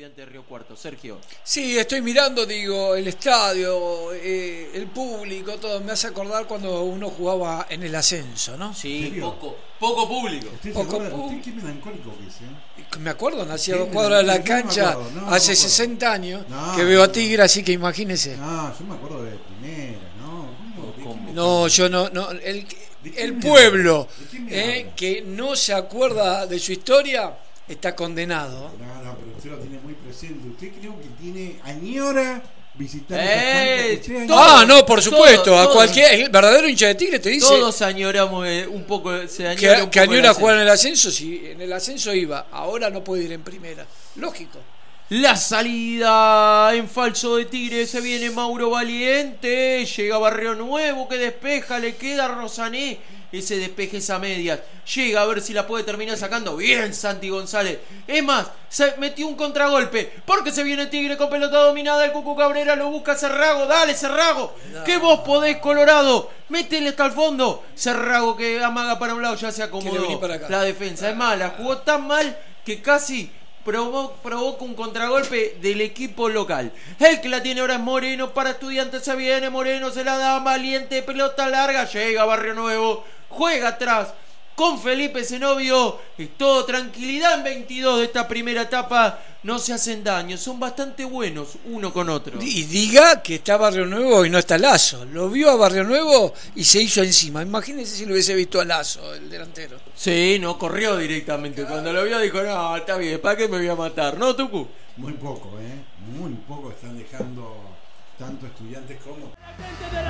Estudiantes de Río Cuarto. Sergio. Sí, estoy mirando, digo, el estadio, el público, todo. Me hace acordar cuando uno jugaba en el ascenso, ¿no? Sí, poco público. ¿Usted qué melancólico que es, Me acuerdo, nací a 2 cuadras de la cancha hace 60 años No, que veo a Tigre, así que imagínese. No, yo me acuerdo de primera, ¿no? ¿Cómo? No, yo no. El pueblo que no se acuerda de su historia está condenado. No, pero usted lo tiene muy presente. Usted creo que añora visitar no, por supuesto. A cualquier el verdadero hincha de Tigre te dice. Todos añoramos un poco. Que añora jugar en el ascenso. Si en el ascenso iba, ahora no puede ir en primera. Lógico. La salida en falso de Tigre, se viene Mauro Valiente, llega Barrio Nuevo que despeja, le queda a Rosané, ese despeje esa media, llega a ver si la puede terminar sacando, bien Santi González, es más, se metió un contragolpe, porque se viene Tigre con pelota dominada, el Cucu Cabrera lo busca Cerrago, dale Cerrago, que vos podés Colorado, métele hasta el fondo, Cerrago que amaga para un lado, ya se acomodó la defensa, es más, la jugó tan mal que casi provoca un contragolpe del equipo local. El que la tiene ahora es Moreno para Estudiantes, se viene Moreno, se la da Valiente, pelota larga, llega Barrio Nuevo, juega atrás con Felipe Zenobio, es todo tranquilidad en 22 de esta primera etapa, no se hacen daño, son bastante buenos uno con otro. Y diga que está Barrio Nuevo y no está Lazo, lo vio a Barrio Nuevo y se hizo encima, imagínense si lo hubiese visto a Lazo, el delantero. Sí, no corrió directamente, cuando lo vio dijo, no, está bien, ¿para qué me voy a matar? ¿No, Tucu? Muy poco están dejando tanto Estudiantes como